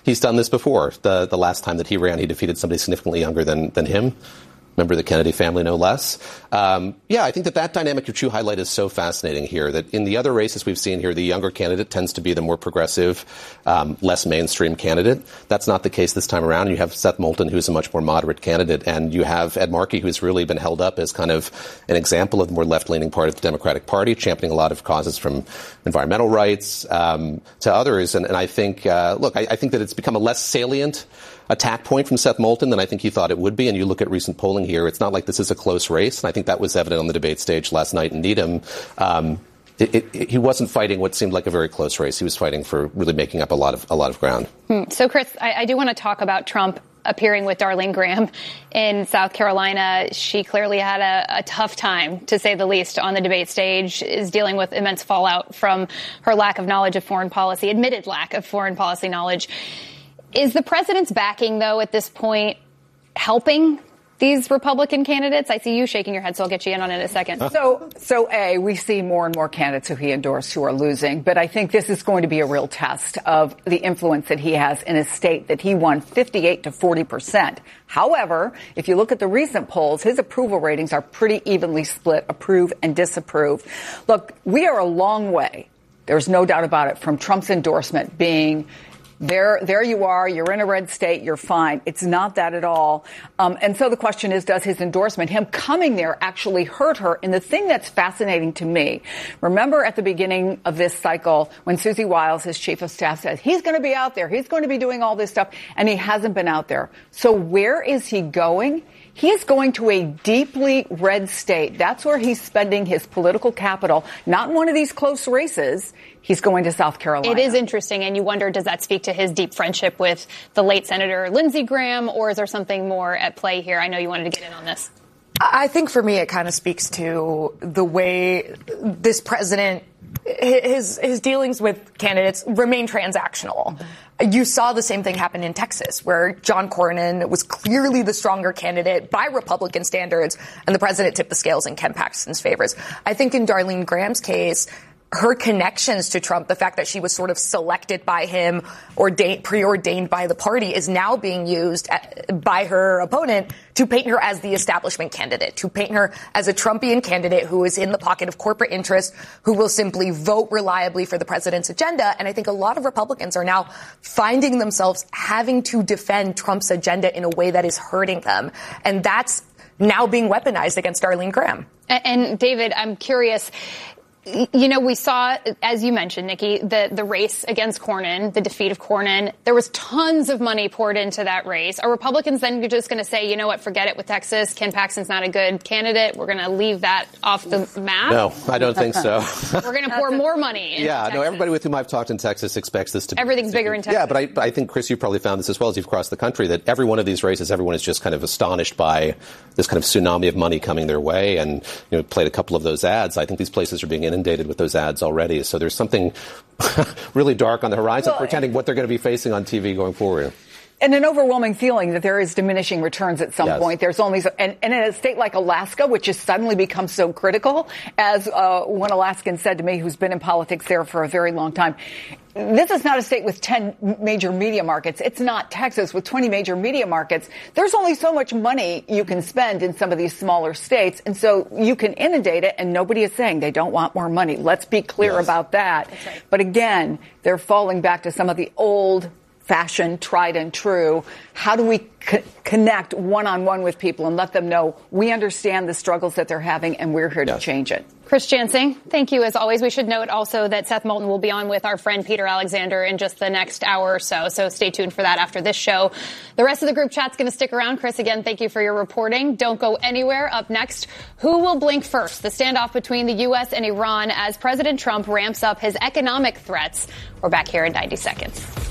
he's done this before. The last time that he ran, he defeated somebody significantly younger than him. Member of the Kennedy family, no less. I think that dynamic that you highlight is so fascinating here, that in the other races we've seen here, the younger candidate tends to be the more progressive, less mainstream candidate. That's not the case this time around. You have Seth Moulton, who's a much more moderate candidate, and you have Ed Markey, who's really been held up as kind of an example of the more left-leaning part of the Democratic Party, championing a lot of causes from environmental rights to others. And I think, I think that it's become a less salient attack point from Seth Moulton than I think he thought it would be. And you look at recent polling here, it's not like this is a close race. And I think that was evident on the debate stage last night in Needham. He wasn't fighting what seemed like a very close race. He was fighting for really making up a lot of ground. So, Chris, I do want to talk about Trump appearing with Darlene Graham in South Carolina. She clearly had a tough time, to say the least, on the debate stage, is dealing with immense fallout from her lack of knowledge of foreign policy, admitted lack of foreign policy knowledge. Is the president's backing, though, at this point, helping these Republican candidates? I see you shaking your head, so I'll get you in on it in a second. So we see more and more candidates who he endorsed who are losing. But I think this is going to be a real test of the influence that he has in a state that he won 58 to 40%. However, if you look at the recent polls, his approval ratings are pretty evenly split, approve and disapprove. Look, we are a long way, there's no doubt about it, from Trump's endorsement being there you are, you're in a red state, you're fine. It's not that at all. And so the question is, does his endorsement, him coming there, actually hurt her? And the thing that's fascinating to me, remember at the beginning of this cycle when Susie Wiles, his chief of staff, said he's going to be out there, he's going to be doing all this stuff, and he hasn't been out there. So where is he going? He is going to a deeply red state. That's where he's spending his political capital, not in one of these close races. He's going to South Carolina. It is interesting, and you wonder, does that speak to his deep friendship with the late Senator Lindsey Graham, or is there something more at play here? I know you wanted to get in on this. I think for me it kind of speaks to the way this president, his dealings with candidates remain transactional. You saw the same thing happen in Texas, where John Cornyn was clearly the stronger candidate by Republican standards, and the president tipped the scales in Ken Paxton's favors. I think in Darlene Graham's case, her connections to Trump, the fact that she was sort of selected by him or preordained by the party, is now being used by her opponent to paint her as the establishment candidate, to paint her as a Trumpian candidate who is in the pocket of corporate interests, who will simply vote reliably for the president's agenda. And I think a lot of Republicans are now finding themselves having to defend Trump's agenda in a way that is hurting them. And that's now being weaponized against Darlene Graham. And David, I'm curious. You know, we saw, as you mentioned, Nikki, the race against Cornyn, the defeat of Cornyn. There was tons of money poured into that race. Are Republicans then just going to say, you know what, forget it with Texas? Ken Paxton's not a good candidate. We're going to leave that off the map? No, I don't think so. We're going to pour more money into Texas. No, everybody with whom I've talked in Texas expects this to be. Everything's bigger in Texas. Yeah, but I think, Chris, you've probably found this as well as you've crossed the country, that every one of these races, everyone is just kind of astonished by this kind of tsunami of money coming their way, and, you know, played a couple of those ads. I think these places are being inundated with those ads already. So there's something really dark on the horizon, pretending what they're going to be facing on TV going forward. And an overwhelming feeling that there is diminishing returns at some point. There's only and in a state like Alaska, which has suddenly become so critical, as one Alaskan said to me, who's been in politics there for a very long time, this is not a state with 10 major media markets. It's not Texas with 20 major media markets. There's only so much money you can spend in some of these smaller states. And so you can inundate it, and nobody is saying they don't want more money. Let's be clear about that. That's right. But again, they're falling back to some of the old-fashioned, tried and true. How do we connect one-on-one with people and let them know we understand the struggles that they're having and we're here to change it? Chris Jansing, thank you as always. We should note also that Seth Moulton will be on with our friend Peter Alexander in just the next hour or so. So stay tuned for that after this show. The rest of the group chat's going to stick around. Chris, again, thank you for your reporting. Don't go anywhere. Up next, who will blink first? The standoff between the U.S. and Iran as President Trump ramps up his economic threats. We're back here in 90 seconds.